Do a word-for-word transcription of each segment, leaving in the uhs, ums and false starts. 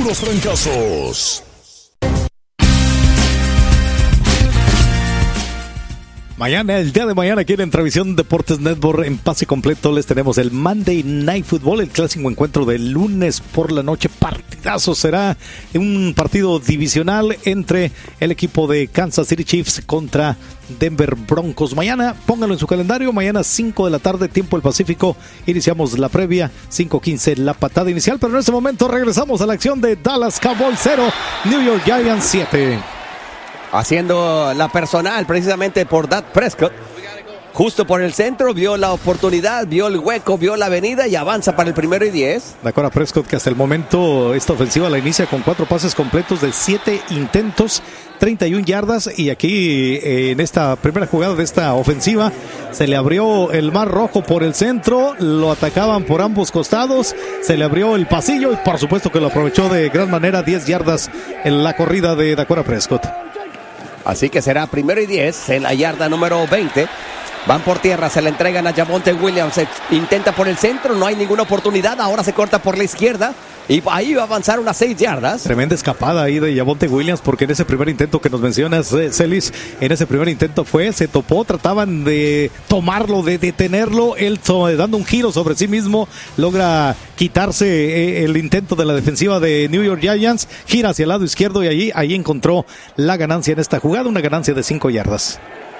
puros trancazos. Mañana, el día de mañana, aquí en Televisión Deportes Network, en pase completo, les tenemos el Monday Night Football, el clásico encuentro de lunes por la noche. Partidazo, será un partido divisional entre el equipo de Kansas City Chiefs contra Denver Broncos. Mañana, pónganlo en su calendario, mañana cinco de la tarde, tiempo del Pacífico, iniciamos la previa, cinco quince la patada inicial, pero en este momento regresamos a la acción de Dallas Cowboys cero, New York Giants siete. Haciendo la personal precisamente por Dak Prescott. Justo por el centro, vio la oportunidad, vio el hueco, vio la avenida y avanza para el primero y diez. Dakota Prescott, que hasta el momento esta ofensiva la inicia con cuatro pases completos de siete intentos, treinta y una yardas. Y aquí eh, en esta primera jugada de esta ofensiva se le abrió el mar rojo por el centro, lo atacaban por ambos costados, se le abrió el pasillo y por supuesto que lo aprovechó de gran manera, diez yardas en la corrida de Dakota Prescott. Así que será primero y diez en la yarda número veinte. Van por tierra, se la entregan a Javonte Williams. Intenta por el centro, no hay ninguna oportunidad. Ahora se corta por la izquierda y ahí va a avanzar unas seis yardas. Tremenda escapada ahí de Javonte Williams, porque en ese primer intento que nos mencionas, eh, Celis, en ese primer intento fue, se topó, trataban de tomarlo, de detenerlo. Él so, dando un giro sobre sí mismo, logra quitarse eh, el intento de la defensiva de New York Giants, gira hacia el lado izquierdo y allí, ahí encontró la ganancia en esta jugada, una ganancia de cinco yardas.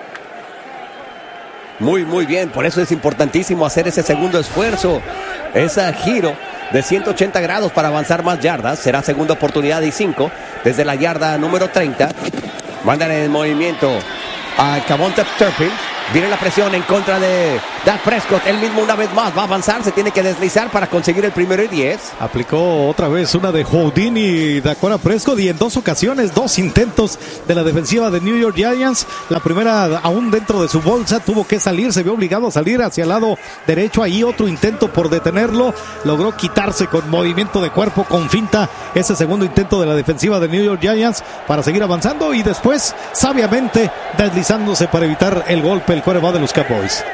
Muy, muy bien, por eso es importantísimo hacer ese segundo esfuerzo, ese giro de ciento ochenta grados para avanzar más yardas. Será segunda oportunidad y cinco desde la yarda número treinta. Mandan en movimiento a Javonte Turpin. Viene la presión en contra de Dak Prescott. Él mismo una vez más va a avanzar, se tiene que deslizar para conseguir el primero y diez. Aplicó otra vez una de Houdini y Dakota Prescott, y en dos ocasiones, dos intentos de la defensiva de New York Giants. La primera, aún dentro de su bolsa, tuvo que salir, se vio obligado a salir hacia el lado derecho. Ahí otro intento por detenerlo. Logró quitarse con movimiento de cuerpo, con finta, ese segundo intento de la defensiva de New York Giants para seguir avanzando, y después, sabiamente, deslizándose para evitar el golpe el quarterback de los Cowboys.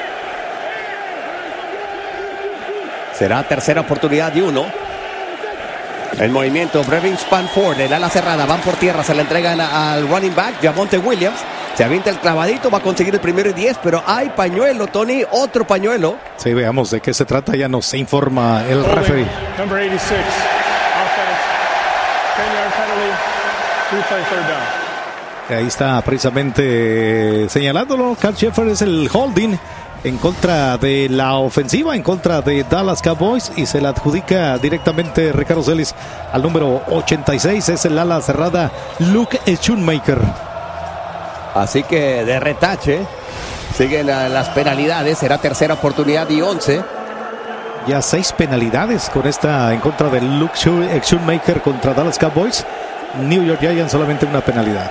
Será tercera oportunidad y uno. El movimiento, Brevin Spanford, el ala cerrada, van por tierra, se le entregan al running back, Javonte Williams. Se avienta el clavadito, va a conseguir el primero y diez, pero hay pañuelo, Tony, otro pañuelo. Sí, veamos de qué se trata, ya nos informa el referee. Number eighty-six, offense, ten yard penalty, replay third down. Ahí está precisamente señalándolo. Carl Sheffer, es el holding en contra de la ofensiva, en contra de Dallas Cowboys, y se la adjudica directamente Ricardo Celis al número ochenta y seis, es el ala cerrada Luke Schoonmaker. Así que de retache siguen las penalidades. Será tercera oportunidad y once. Ya seis penalidades con esta en contra de Luke Schoonmaker contra Dallas Cowboys. New York Giants solamente una penalidad.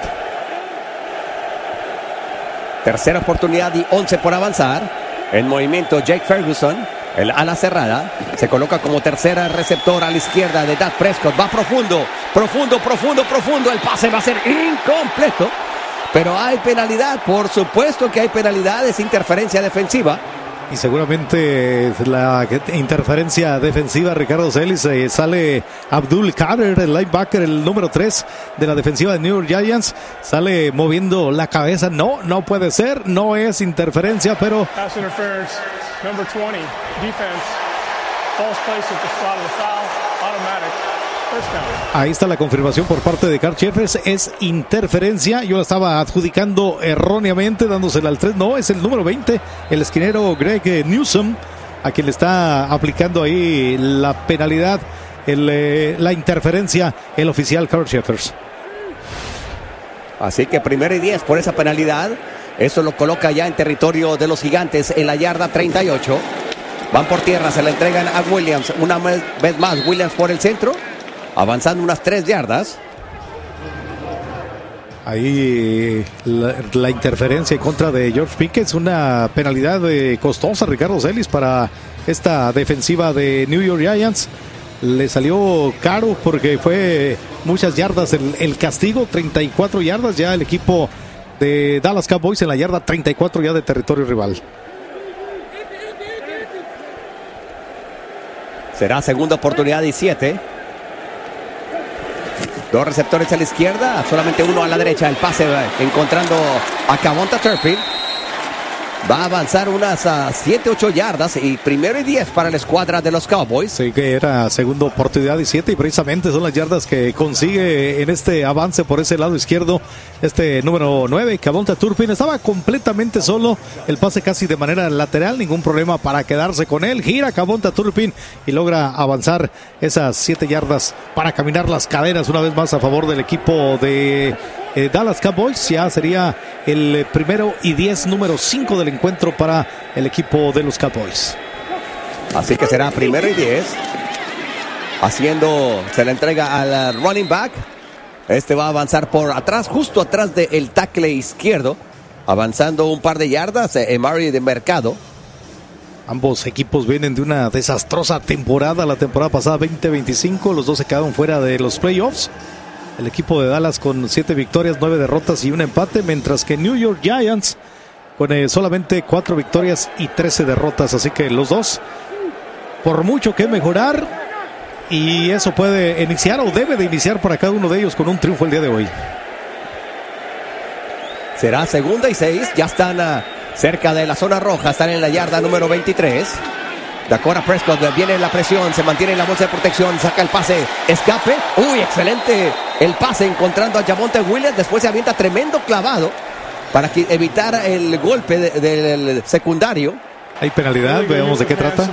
Tercera oportunidad y once por avanzar. En movimiento Jake Ferguson, el ala cerrada, se coloca como tercera receptor a la izquierda de Dak Prescott. Va profundo, profundo, profundo, profundo. El pase va a ser incompleto, pero hay penalidad. Por supuesto que hay penalidad, es interferencia defensiva. Y seguramente la interferencia defensiva, Ricardo Celis, eh, sale Abdul Kader, el linebacker, el número tres de la defensiva de New York Giants, sale moviendo la cabeza. No, no puede ser, no es interferencia, pero... Pass interference, number twenty, defense, false place at the spot of the foul, automatic. Ahí está la confirmación por parte de Carl Jeffers, es interferencia. Yo la estaba adjudicando erróneamente, dándosela al tres. No, es el número veinte, el esquinero Greg Newsom, a quien le está aplicando ahí la penalidad, el, eh, la interferencia, el oficial Carl Jeffers. Así que primero y diez por esa penalidad. Eso lo coloca ya en territorio de los Gigantes en la yarda treinta y ocho. Van por tierra, se la entregan a Williams. Una vez más, Williams por el centro, avanzando unas tres yardas. Ahí la, la interferencia en contra de George Pickens, una penalidad eh, costosa, Ricardo Celis, para esta defensiva de New York Giants. Le salió caro porque fue muchas yardas el, el castigo, treinta y cuatro yardas ya el equipo de Dallas Cowboys en la yarda treinta y cuatro ya de territorio rival. Será segunda oportunidad y siete. Dos receptores a la izquierda, solamente uno a la derecha. El pase encontrando a KaVontae Turpin. Va a avanzar unas siete, ocho yardas y primero y diez para la escuadra de los Cowboys. Sí, que era segunda oportunidad y siete, y precisamente son las yardas que consigue en este avance por ese lado izquierdo este número nueve, KaVontae Turpin. Estaba completamente solo, el pase casi de manera lateral, ningún problema para quedarse con él. Gira KaVontae Turpin y logra avanzar esas siete yardas para caminar las cadenas una vez más a favor del equipo de Eh, Dallas Cowboys. Ya sería el primero y diez, número cinco del encuentro para el equipo de los Cowboys. Así que será primero y diez. Haciendo, se le entrega al running back. Este va a avanzar por atrás, justo atrás del tackle izquierdo. Avanzando un par de yardas, eh, Emari de Mercado. Ambos equipos vienen de una desastrosa temporada, la temporada pasada veinte veinticinco. Los dos se quedaron fuera de los playoffs. El equipo de Dallas con siete victorias, nueve derrotas y un empate, mientras que New York Giants con eh, solamente cuatro victorias y trece derrotas. Así que los dos, por mucho que mejorar, y eso puede iniciar o debe de iniciar para cada uno de ellos con un triunfo el día de hoy. Será segunda y seis, ya están uh, cerca de la zona roja, están en la yarda número veintitrés. Dakota Prescott viene en la presión, se mantiene en la bolsa de protección, saca el pase, escape. Uy, excelente el pase encontrando a Javonte Williams. Después se avienta tremendo clavado para que evitar el golpe de, de, del secundario. Hay penalidad, veamos de qué trata.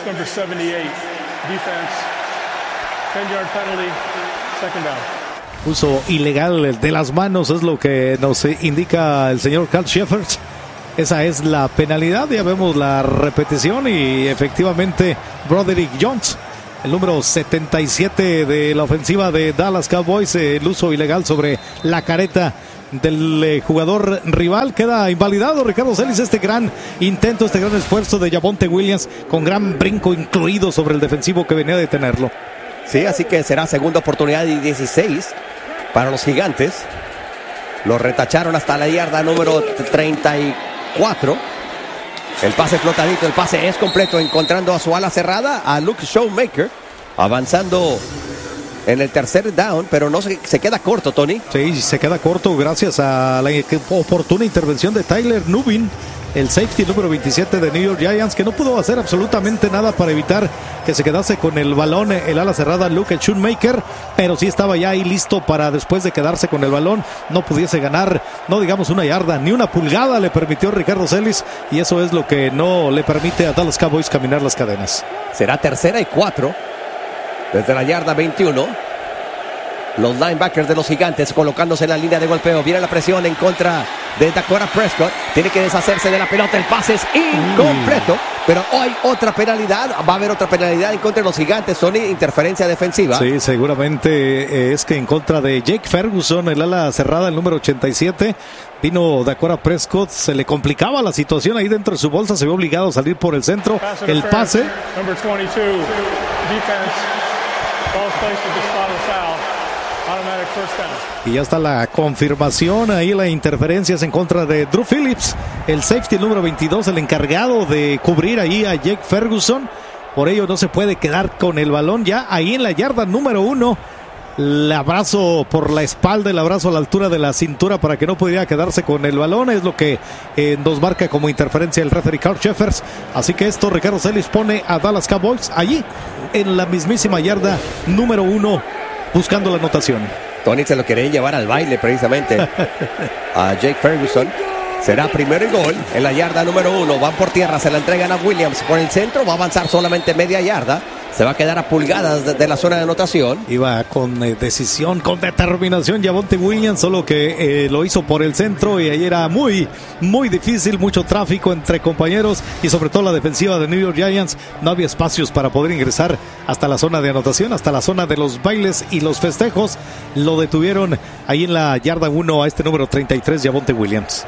Uso ilegal de las manos es lo que nos indica el señor Carl Shepard. Esa es la penalidad, ya vemos la repetición y efectivamente Broderick Jones, el número setenta y siete de la ofensiva de Dallas Cowboys, el uso ilegal sobre la careta del eh, jugador rival, queda invalidado. Ricardo Celis, este gran intento, este gran esfuerzo de Javonte Williams con gran brinco incluido sobre el defensivo que venía a detenerlo. Sí, así que será segunda oportunidad y dieciséis para los Gigantes. Lo retacharon hasta la yarda número treinta y cuatro. El pase flotadito, el pase es completo, encontrando a su ala cerrada, a Luke Schoonmaker, avanzando en el tercer down, pero no se, se queda corto, Tony. Sí, se queda corto gracias a la oportuna intervención de Tyler Nubin, el safety número veintisiete de New York Giants, que no pudo hacer absolutamente nada para evitar que se quedase con el balón el ala cerrada Luke Schoonmaker, pero sí estaba ya ahí listo para, después de quedarse con el balón, no pudiese ganar, no digamos una yarda, ni una pulgada le permitió Ricardo Celis, y eso es lo que no le permite a Dallas Cowboys caminar las cadenas. Será tercera y cuatro desde la yarda veintiuno. Los linebackers de los Gigantes colocándose en la línea de golpeo. Viene la presión en contra de Dakota Prescott. Tiene que deshacerse de la pelota. El pase es incompleto. Pero hay otra penalidad. Va a haber otra penalidad en contra de los Gigantes. Sony, interferencia defensiva. Sí, seguramente es que en contra de Jake Ferguson, el ala cerrada, el número ochenta y siete. Vino Dakota Prescott. Se le complicaba la situación ahí dentro de su bolsa. Se vio obligado a salir por el centro. El pase. Number twenty-two, defense. Ball's placed at the spot of the foul. Automatic first down. Y ya está la confirmación, ahí la interferencia es en contra de Drew Phillips, el safety número veintidós, el encargado de cubrir ahí a Jake Ferguson. Por ello no se puede quedar con el balón ya ahí en la yarda número uno. El abrazo por la espalda, el abrazo a la altura de la cintura para que no pudiera quedarse con el balón, es lo que eh, nos marca como interferencia el referee Carl Shepard. Así que esto, Ricardo Celis pone a Dallas Cowboys allí en la mismísima yarda número uno, buscando la anotación. Tony se lo quería llevar al baile precisamente a Jake Ferguson. Será primero y gol en la yarda número uno. Van por tierra, se la entregan a Williams por el centro. Va a avanzar solamente media yarda. Se va a quedar a pulgadas de, de la zona de anotación. Iba con eh, decisión, con determinación Javonte Williams, solo que eh, lo hizo por el centro y ahí era muy, muy difícil, mucho tráfico entre compañeros y sobre todo la defensiva de New York Giants. No había espacios para poder ingresar hasta la zona de anotación, hasta la zona de los bailes y los festejos. Lo detuvieron ahí en la yarda uno a este número treinta y tres, Javonte Williams.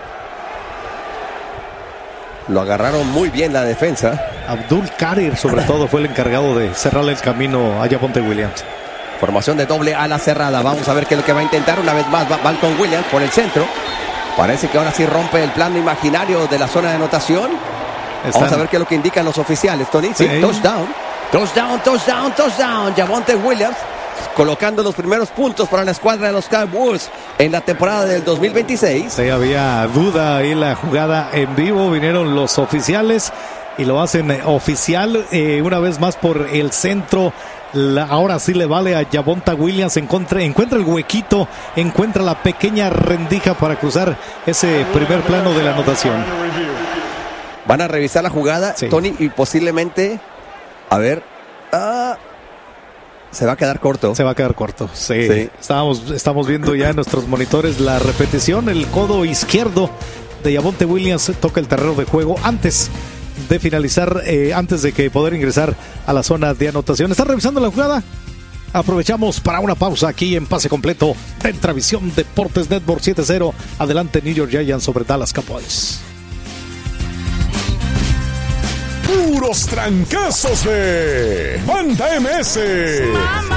Lo agarraron muy bien la defensa. Abdul Kadir sobre todo fue el encargado de cerrarle el camino a Javonte Williams. Formación de doble ala cerrada. Vamos a ver qué es lo que va a intentar. Una vez más va con Williams por el centro. Parece que ahora sí rompe el plano imaginario de la zona de anotación. Están... Vamos a ver qué es lo que indican los oficiales, Tony. Sí, sí. touchdown. Touchdown, touchdown, touchdown. Javonte Williams colocando los primeros puntos para la escuadra de los Cowboys en la temporada del dos mil veintiséis. Sí, había duda ahí la jugada en vivo, vinieron los oficiales y lo hacen oficial eh, una vez más por el centro. La, ahora sí le vale a Javonte Williams, encuentra, encuentra el huequito, encuentra la pequeña rendija para cruzar ese primer plano de la anotación. Van a revisar la jugada, sí. Tony, y posiblemente, a ver, ah, se va a quedar corto. Se va a quedar corto, sí. sí. Estábamos, estamos viendo ya en nuestros monitores la repetición, el codo izquierdo de Javonte Williams toca el terreno de juego antes de finalizar, eh, antes de que poder ingresar a la zona de anotación. ¿Está revisando la jugada? Aprovechamos para una pausa aquí en Pase Completo de Entravisión Deportes Network. Siete cero. Adelante New York Giants sobre Dallas Cowboys. Puros trancazos de Banda M S.